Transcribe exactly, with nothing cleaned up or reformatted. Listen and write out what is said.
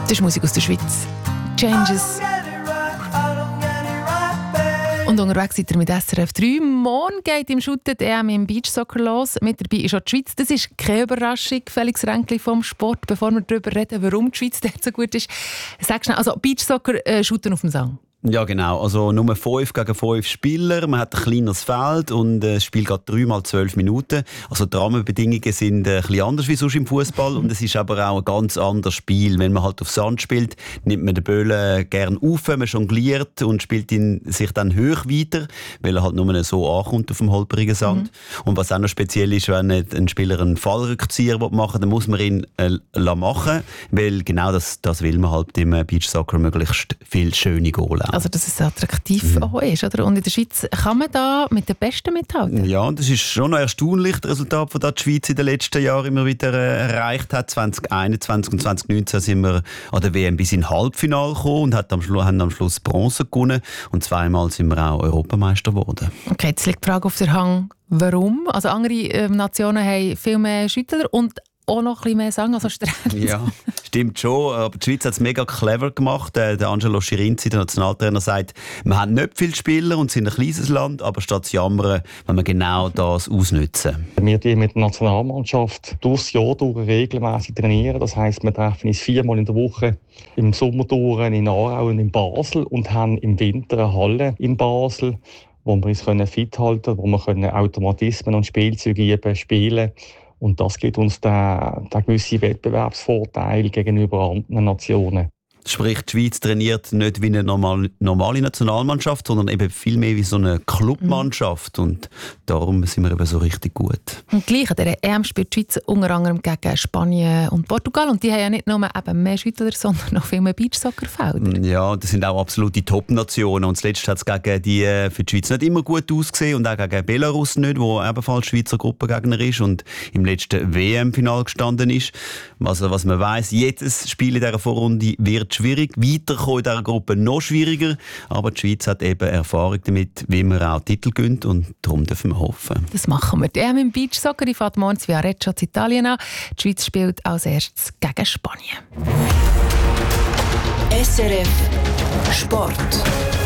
Das ist Musik aus der Schweiz. Changes. Und unterwegs seid ihr mit S R F drei. Morgen geht im Shooten die E M im Beachsoccer los. Mit dabei ist auch die Schweiz. Das ist keine Überraschung, Felix Ränkli vom Sport. Bevor wir darüber reden, warum die Schweiz dort so gut ist, sag schnell, also Beachsoccer, äh, Shooten auf dem Sang. Ja, genau. Also nur fünf gegen fünf Spieler. Man hat ein kleines Feld und das Spiel geht drei mal zwölf Minuten. Also die Rahmenbedingungen sind ein bisschen anders wie sonst im Fußball und es ist aber auch ein ganz anderes Spiel. Wenn man halt auf Sand spielt, nimmt man den Böllen gerne auf, man jongliert und spielt ihn sich dann hoch weiter, weil er halt nur so ankommt auf dem holprigen Sand. Mhm. Und was auch noch speziell ist, wenn ein Spieler einen Fallrückzieher machen will, dann muss man ihn äh, machen, weil genau das, das will man halt im Beachsoccer möglichst viel schöne Goal. Also, dass es attraktiv mhm. auch ist, oder? Und in der Schweiz kann man da mit den Besten mithalten? Ja, das ist schon noch erstaunlich, das Resultat, das die Schweiz in den letzten Jahren immer wieder äh, erreicht hat. zwanzig einundzwanzig und zwanzig neunzehn sind wir an der W M bis ins Halbfinale gekommen und hat am Schlu- haben am Schluss Bronze gewonnen. Und zweimal sind wir auch Europameister geworden. Okay, jetzt liegt die Frage auf der Hand, warum? Also andere äh, Nationen haben viel mehr Schüttler und auch noch ein bisschen mehr Sang, also Strand. Ja, stimmt schon. Aber die Schweiz hat es mega clever gemacht. Der Angelo Schirinzi, der Nationaltrainer, sagt, wir haben nicht viele Spieler und sind ein kleines Land, aber statt zu jammern, wenn wir genau das ausnutzen. Wir die mit der Nationalmannschaft durchs Jahr durch regelmäßig trainieren. Das heisst, wir treffen uns viermal in der Woche im Sommer durch in Aarau und in Basel und haben im Winter eine Halle in Basel, wo wir uns fit halten können, wo wir Automatismen und Spielzeuge üben, spielen. Und das gibt uns den, den gewissen Wettbewerbsvorteil gegenüber anderen Nationen. Sprich, die Schweiz trainiert nicht wie eine normale, normale Nationalmannschaft, sondern eben viel mehr wie so eine Clubmannschaft. Mhm. Und darum sind wir eben so richtig gut. Und gleich an dieser E M spielt die Schweiz unter anderem gegen Spanien und Portugal. Und die haben ja nicht nur eben mehr Schüttler, sondern noch viel mehr Beachsoccer-Felder. Ja, das sind auch absolute Top-Nationen. Und zuletzt hat es gegen die für die Schweiz nicht immer gut ausgesehen. Und auch gegen Belarus nicht, wo ebenfalls Schweizer Gruppengegner ist und im letzten W M-Final gestanden ist. Also, was man weiss, jedes Spiel in dieser Vorrunde wird schwierig. Weiterkommen in dieser Gruppe noch schwieriger. Aber die Schweiz hat eben Erfahrung damit, wie man auch Titel gönnt. Und darum dürfen wir hoffen. Das machen wir. Die E M im Beachsoccer, die fährt morgen in Viareggio in Italien an. Die Schweiz spielt als erstes gegen Spanien. S R F Sport.